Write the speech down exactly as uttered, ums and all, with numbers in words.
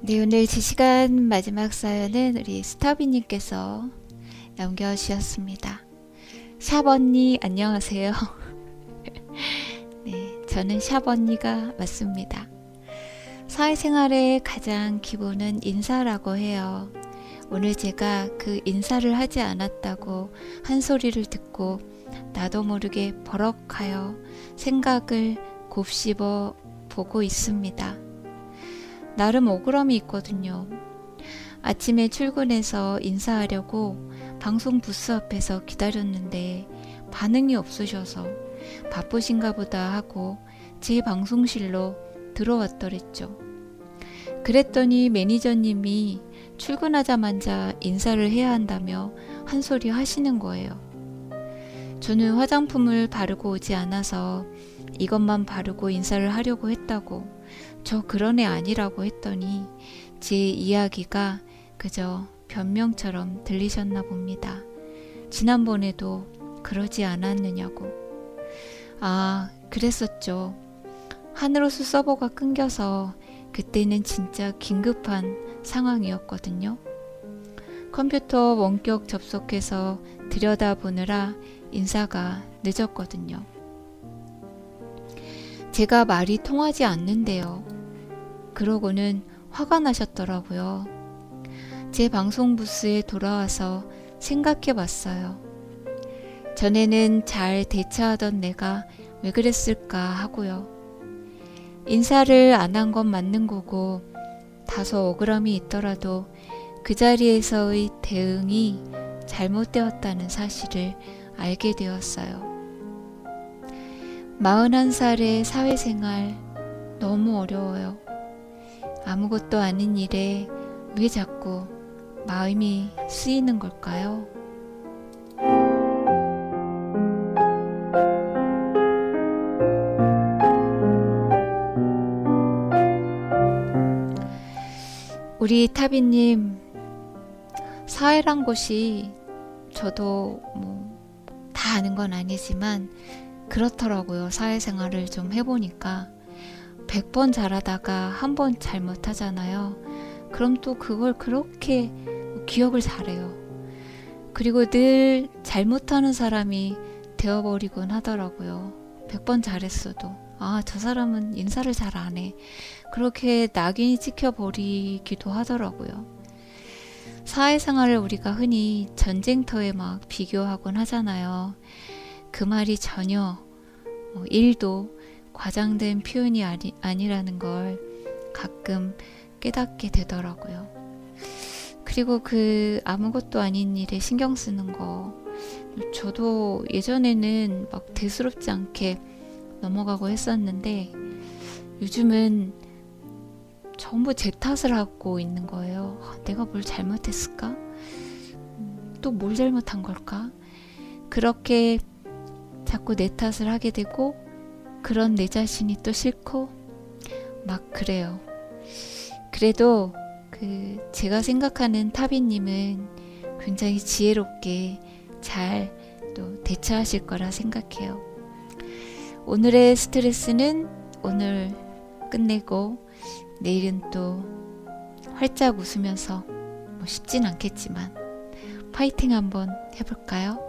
네, 오늘 제 시간 마지막 사연은 우리 스타비님께서 남겨주셨습니다. 샵 언니 안녕하세요. 네, 저는 샵 언니가 맞습니다. 사회생활의 가장 기본은 인사라고 해요. 오늘 제가 그 인사를 하지 않았다고 한 소리를 듣고 나도 모르게 버럭하여 생각을 곱씹어 보고 있습니다. 나름 억울함이 있거든요. 아침에 출근해서 인사하려고 방송 부스 앞에서 기다렸는데 반응이 없으셔서 바쁘신가 보다 하고 제 방송실로 들어왔더랬죠. 그랬더니 매니저님이 출근하자마자 인사를 해야 한다며 한 소리 하시는 거예요. 저는 화장품을 바르고 오지 않아서 이것만 바르고 인사를 하려고 했다고, 저 그런 애 아니라고 했더니 제 이야기가 그저 변명처럼 들리셨나 봅니다. 지난번에도 그러지 않았느냐고. 아, 그랬었죠. 하늘호수 서버가 끊겨서 그때는 진짜 긴급한 상황이었거든요. 컴퓨터 원격 접속해서 들여다보느라 인사가 늦었거든요. 제가 말이 통하지 않는데요. 그러고는 화가 나셨더라고요. 제 방송 부스에 돌아와서 생각해 봤어요. 전에는 잘 대처하던 내가 왜 그랬을까 하고요. 인사를 안 한 건 맞는 거고 다소 억울함이 있더라도 그 자리에서의 대응이 잘못되었다는 사실을 알게 되었어요. 마흔한 살의 사회생활 너무 어려워요. 아무것도 아닌 일에 왜 자꾸 마음이 쓰이는 걸까요? 우리 타비님, 사회란 곳이 저도 뭐 다 아는 건 아니지만 그렇더라고요. 사회생활을 좀 해보니까 백 번 잘하다가 한 번 잘못하잖아요. 그럼 또 그걸 그렇게 기억을 잘해요. 그리고 늘 잘못하는 사람이 되어버리곤 하더라고요. 백 번 잘했어도 아, 저 사람은 인사를 잘 안 해. 그렇게 낙인이 찍혀버리기도 하더라고요. 사회생활을 우리가 흔히 전쟁터에 막 비교하곤 하잖아요. 그 말이 전혀 어, 일도 과장된 표현이 아니, 아니라는 걸 가끔 깨닫게 되더라고요. 그리고 그 아무것도 아닌 일에 신경 쓰는 거, 저도 예전에는 막 대수롭지 않게 넘어가고 했었는데 요즘은 전부 제 탓을 하고 있는 거예요. 아, 내가 뭘 잘못했을까? 음, 또 뭘 잘못한 걸까? 그렇게 자꾸 내 탓을 하게 되고 그런 내 자신이 또 싫고 막 그래요. 그래도 그 제가 생각하는 타비님은 굉장히 지혜롭게 잘 또 대처하실 거라 생각해요. 오늘의 스트레스는 오늘 끝내고 내일은 또 활짝 웃으면서 뭐 쉽진 않겠지만 파이팅 한번 해볼까요?